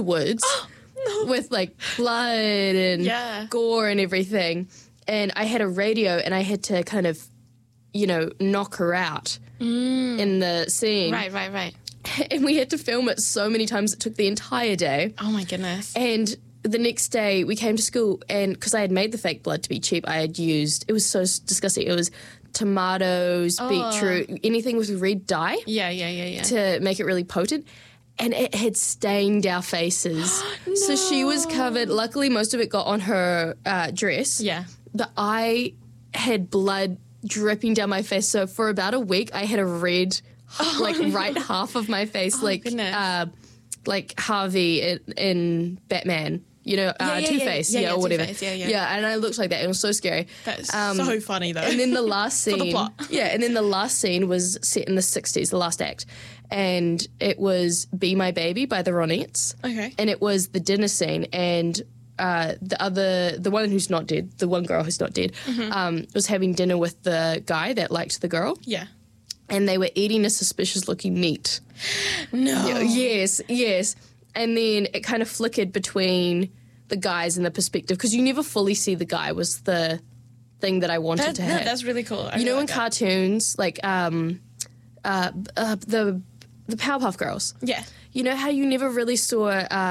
the woods with like blood and gore and everything. And I had a radio and I had to kind of, knock her out in the scene. Right. And we had to film it so many times. It took the entire day. Oh, my goodness. And the next day we came to school and because I had made the fake blood to be cheap, I had used, it was so disgusting. It was tomatoes, beetroot, anything with red dye. Yeah. To make it really potent. And it had stained our faces. No. So she was covered. Luckily, most of it got on her dress. Yeah. But I had blood dripping down my face. So for about a week, I had a red, right half of my face, like Harvey in Batman. Two-Face, or whatever. Two-Face, yeah. And I looked like that. It was so scary. That's so funny, though. And then the last scene... For the plot. and then the last scene was set in the 60s, the last act. And it was Be My Baby by the Ronettes. Okay. And it was the dinner scene. And the one who's not dead, the one girl who's not dead, was having dinner with the guy that liked the girl. Yeah. And they were eating a suspicious-looking meat. No. Yes. And then it kind of flickered between the guys and the perspective because you never fully see the guy was the thing that I wanted to have. That's really cool. In cartoons, like the Powerpuff Girls. Yeah. You know how you never really saw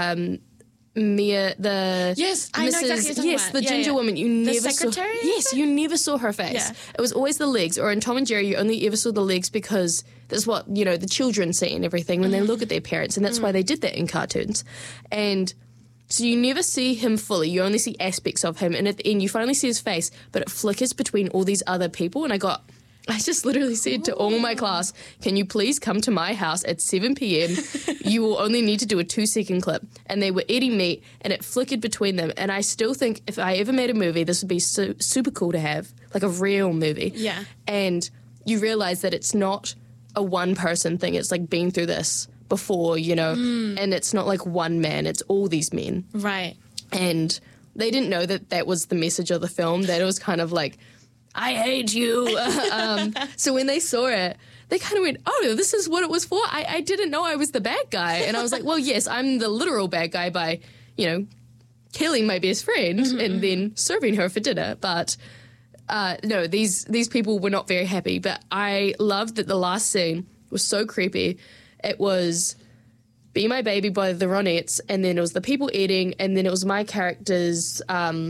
Mia, the I know exactly what you're talking about. the ginger woman. You never secretary? saw. Yes, you never saw her face. Yeah. It was always the legs. Or in Tom and Jerry, you only ever saw the legs because that's what the children see and everything when they look at their parents, and that's why they did that in cartoons. And so you never see him fully. You only see aspects of him, and at the end, you finally see his face, but it flickers between all these other people. And I just literally said to all my class, can you please come to my house at 7 p.m? You will only need to do a 2-second clip. And they were eating meat, and it flickered between them. And I still think if I ever made a movie, this would be super cool to have, like a real movie. Yeah. And you realise that it's not a one-person thing. It's like been through this before, and it's not like one man. It's all these men. Right. And they didn't know that was the message of the film, that it was kind of like, I hate you. So when they saw it, they kind of went, oh, this is what it was for? I didn't know I was the bad guy. And I was like, well, yes, I'm the literal bad guy by, killing my best friend and then serving her for dinner. But no, these people were not very happy. But I loved that the last scene was so creepy. It was Be My Baby by the Ronettes, and then it was the people eating, and then it was my characters.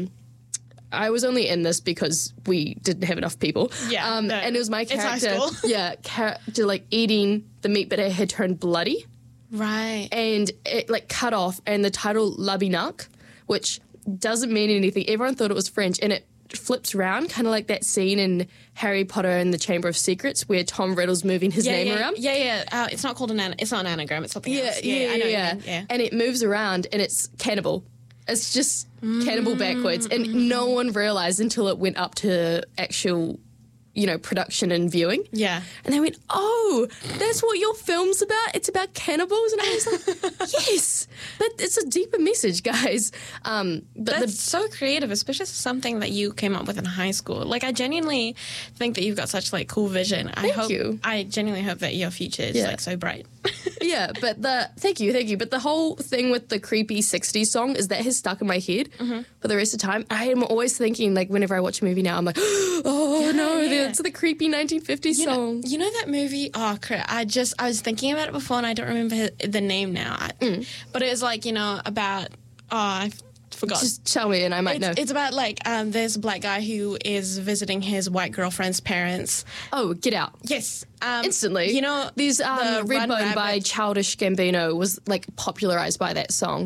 I was only in this because we didn't have enough people. Yeah. And it was my character. It's high school. Character like eating the meat, but it had turned bloody. Right. And it like cut off, and the title Labinak, which doesn't mean anything. Everyone thought it was French, and it flips around, kind of like that scene in Harry Potter and the Chamber of Secrets where Tom Riddle's moving his name around. Yeah. It's not called it's not an anagram. It's something else. I know what you mean. Yeah. And it moves around, and it's cannibal. It's just cannibal backwards. And no one realised until it went up to actual, production and viewing. Yeah. And they went, oh, that's what your film's about? It's about cannibals? And I was like, yes, but it's a deeper message, guys. But that's so creative, especially something that you came up with in high school. Like, I genuinely think that you've got such, cool vision. Thank you. I genuinely hope that your future is, so bright. Yeah, but thank you. But the whole thing with the creepy 60s song is that has stuck in my head for the rest of the time. I am always thinking, whenever I watch a movie now, I'm like, it's the creepy 1950s song. You know that movie? Oh, crap. I was thinking about it before, and I don't remember the name now. But it was about, I forgot. Just tell me and I might know. It's about, there's a black guy who is visiting his white girlfriend's parents. Oh, Get Out. Yes. Instantly. These Redbone by Childish Gambino was, popularized by that song.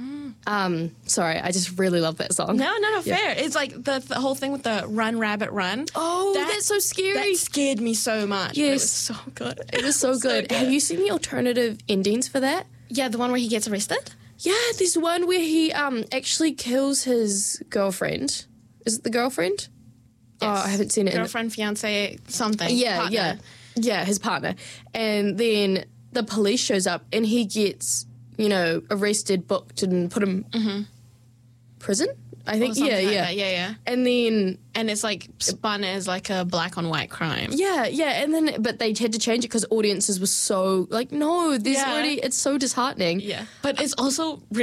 Sorry, I just really love that song. No, fair. It's the whole thing with the Run Rabbit Run. Oh, that's so scary. That scared me so much. Yes. It was so good. It was so good. Have you seen the alternative endings for that? Yeah, the one where he gets arrested? Yeah, there's one where he actually kills his girlfriend. Is it the girlfriend? Yes. Oh, I haven't seen it. Girlfriend, fiance, something. Yeah. Yeah, his partner. And then the police shows up and he gets, arrested, booked, and put him prison. I think. Yeah. And then it's spun as a black on white crime. Yeah. And then but they had to change it because audiences were so no, there's already it's so disheartening. Yeah. But it's also